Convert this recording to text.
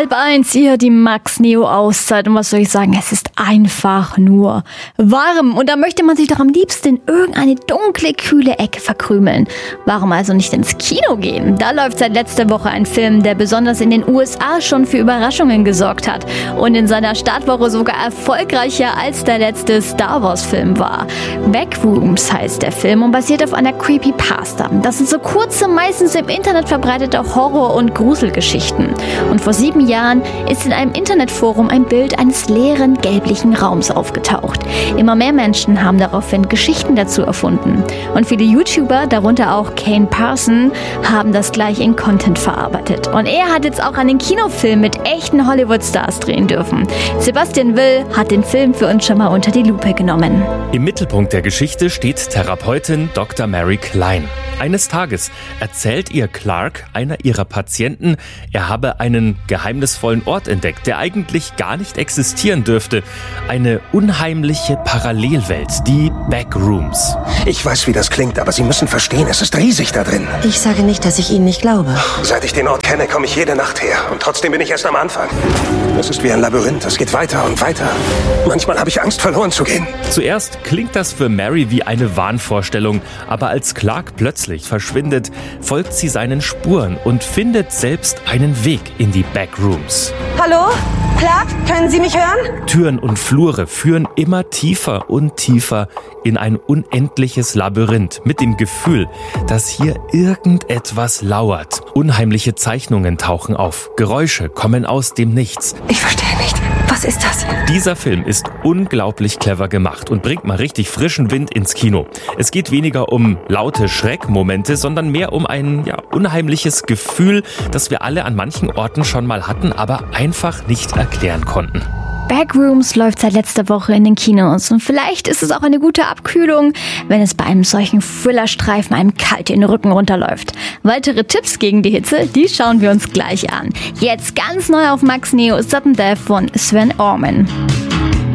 12:30, ihr die Max-Neo-Auszeit. Und was soll ich sagen, es ist einfach nur warm. Und da möchte man sich doch am liebsten in irgendeine dunkle, kühle Ecke verkrümeln. Warum also nicht ins Kino gehen? Da läuft seit letzter Woche ein Film, der besonders in den USA schon für Überraschungen gesorgt hat. Und in seiner Startwoche sogar erfolgreicher als der letzte Star Wars-Film war. Backrooms heißt der Film und basiert auf einer Creepypasta. Das sind so kurze, meistens im Internet verbreitete Horror- und Gruselgeschichten. Und vor 7 Jahren ist in einem Internetforum ein Bild eines leeren, gelblichen Raums aufgetaucht. Immer mehr Menschen haben daraufhin Geschichten dazu erfunden. Und viele YouTuber, darunter auch Kane Parson, haben das gleich in Content verarbeitet. Und er hat jetzt auch einen Kinofilm mit echten Hollywood-Stars drehen dürfen. Sebastian Will hat den Film für uns schon mal unter die Lupe genommen. Im Mittelpunkt der Geschichte steht Therapeutin Dr. Mary Klein. Eines Tages erzählt ihr Clark, einer ihrer Patienten, er habe einen geheimnisvollen Ort entdeckt, der eigentlich gar nicht existieren dürfte. Eine unheimliche Parallelwelt, die Backrooms. Ich weiß, wie das klingt, aber Sie müssen verstehen, es ist riesig da drin. Ich sage nicht, dass ich Ihnen nicht glaube. Seit ich den Ort kenne, komme ich jede Nacht her. Und trotzdem bin ich erst am Anfang. Es ist wie ein Labyrinth, es geht weiter und weiter. Manchmal habe ich Angst, verloren zu gehen. Zuerst klingt das für Mary wie eine Wahnvorstellung, aber als Clark plötzlich verschwindet, folgt sie seinen Spuren und findet selbst einen Weg in die Backrooms. Hallo? Clark, können Sie mich hören? Türen und Flure führen immer tiefer und tiefer in ein unendliches Labyrinth mit dem Gefühl, dass hier irgendetwas lauert. Unheimliche Zeichnungen tauchen auf, Geräusche kommen aus dem Nichts. Ich verstehe nicht. Was ist das? Dieser Film ist unglaublich clever gemacht und bringt mal richtig frischen Wind ins Kino. Es geht weniger um laute Schreckmomente, sondern mehr um ein unheimliches Gefühl, das wir alle an manchen Orten schon mal hatten, aber einfach nicht erklären konnten. Backrooms läuft seit letzter Woche in den Kinos und vielleicht ist es auch eine gute Abkühlung, wenn es bei einem solchen Thriller-Streifen einem kalt den Rücken runterläuft. Weitere Tipps gegen die Hitze, die schauen wir uns gleich an. Jetzt ganz neu auf Max Neo, Sudden Death von Sven Orman.